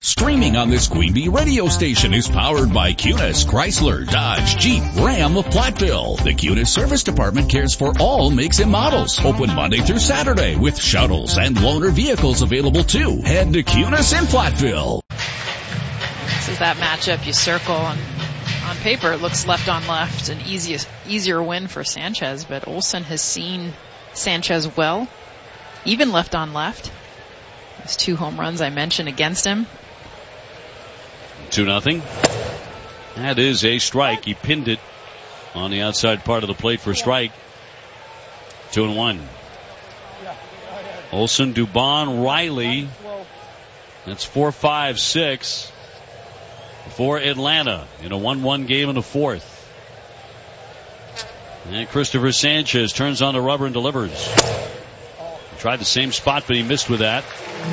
Streaming on this Queen Bee radio station is powered by Cunis, Chrysler, Dodge, Jeep, Ram of Platteville. The Cunis Service Department cares for all makes and models. Open Monday through Saturday with shuttles and loaner vehicles available too. Head to Cunis in Platteville. This is that matchup you circle. On paper, it looks left on left, an easier win for Sanchez, but Olson has seen Sanchez well, even left on left. Those 2 home runs I mentioned against him. 2-0. That is a strike. He pinned it on the outside part of the plate for a strike. 2-1. Olson, Dubon, Riley. That's 4-5-6 for Atlanta in a 1-1 game in the 4th. And Christopher Sanchez turns on the rubber and delivers. He tried the same spot, but he missed with that.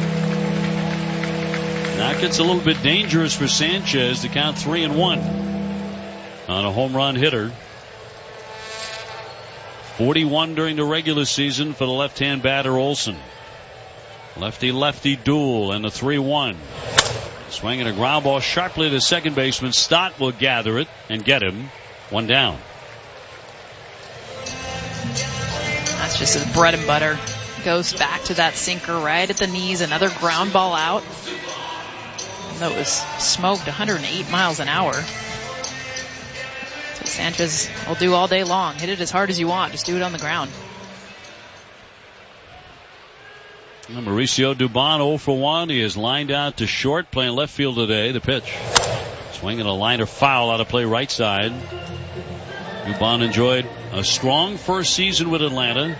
That gets a little bit dangerous for Sanchez to count 3-1 on a home run hitter. 41 during the regular season for the left-hand batter Olson. Lefty-lefty duel and the 3-1. Swinging a ground ball sharply to second baseman. Stott will gather it and get him. 1 down. That's just his bread and butter. Goes back to that sinker right at the knees. Another ground ball out. That was smoked 108 miles an hour. That's what Sanchez will do all day long. Hit it as hard as you want. Just do it on the ground. Mauricio Dubon 0 for 1. He is lined out to short, playing left field today. The pitch. Swinging a liner foul out of play right side. Dubon enjoyed a strong first season with Atlanta.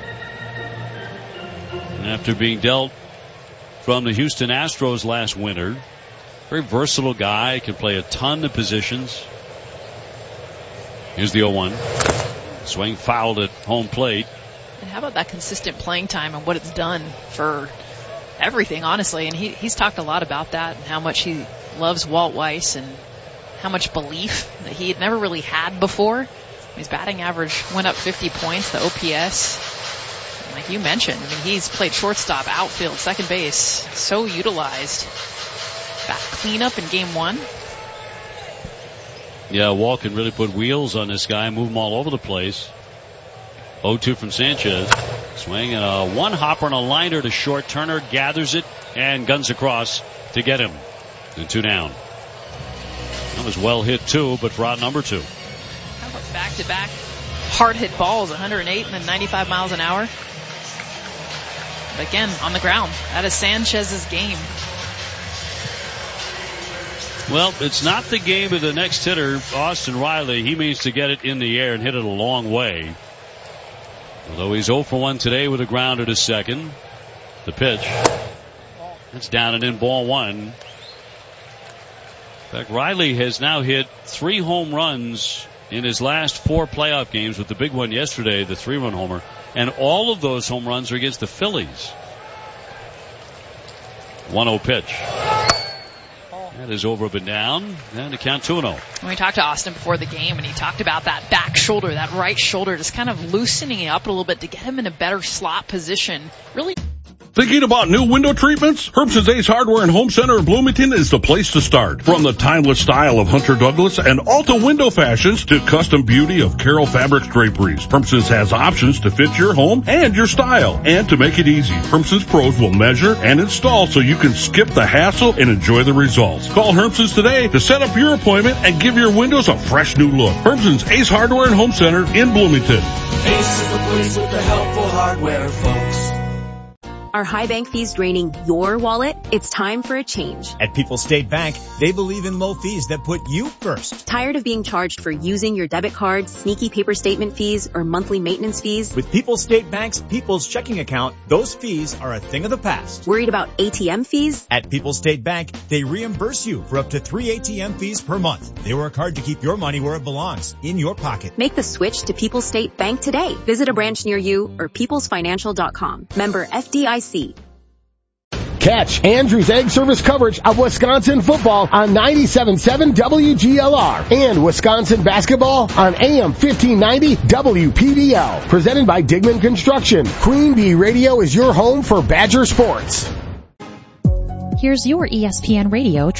And after being dealt from the Houston Astros last winter, very versatile guy, can play a ton of positions. Here's the 0-1. Swing fouled at home plate. And how about that consistent playing time and what it's done for everything, honestly. And he's talked a lot about that and how much he loves Walt Weiss and how much belief that he had never really had before. His batting average went up 50 points, the OPS. And like you mentioned, I mean, he's played shortstop, outfield, second base, so utilized. Back cleanup in game 1. Yeah, Walt can really put wheels on this guy, move him all over the place. 0-2 from Sanchez. Swing and a 1-hopper and a liner to short. Turner gathers it and guns across to get him. And 2 down. That was well hit too, but for out number 2. How about back-to-back hard hit balls, 108 and then 95 miles an hour. But again, on the ground. That is Sanchez's game. Well, it's not the game of the next hitter, Austin Riley. He means to get it in the air and hit it a long way. Although he's 0 for 1 today with a grounder to second. The pitch. That's down and in, ball 1. In fact, Riley has now hit 3 home runs in his last 4 playoff games, with the big one yesterday, the 3-run homer. And all of those home runs are against the Phillies. 1-0 pitch. That is over up and down, and to count 2-0. When we talked to Austin before the game, and he talked about that back shoulder, that right shoulder, just kind of loosening it up a little bit to get him in a better slot position. Really. Thinking about new window treatments? Herbson's Ace Hardware and Home Center in Bloomington is the place to start. From the timeless style of Hunter Douglas and Alta window fashions to custom beauty of Carroll Fabrics draperies, Herbson's has options to fit your home and your style. And to make it easy, Herbson's pros will measure and install so you can skip the hassle and enjoy the results. Call Herbson's today to set up your appointment and give your windows a fresh new look. Herbson's Ace Hardware and Home Center in Bloomington. Ace is the place with the helpful hardware, folks. Are high bank fees draining your wallet? It's time for a change. At People's State Bank, they believe in low fees that put you first. Tired of being charged for using your debit card, sneaky paper statement fees, or monthly maintenance fees? With People's State Bank's People's Checking Account, those fees are a thing of the past. Worried about ATM fees? At People's State Bank, they reimburse you for up to 3 ATM fees per month. They work hard to keep your money where it belongs, in your pocket. Make the switch to People's State Bank today. Visit a branch near you or peoplesfinancial.com. Member FDIC. Catch Andrews Egg Service coverage of Wisconsin football on 97.7 WGLR and Wisconsin basketball on AM 1590 WPDL. Presented by Digman Construction. Queen Bee Radio is your home for Badger sports. Here's your ESPN Radio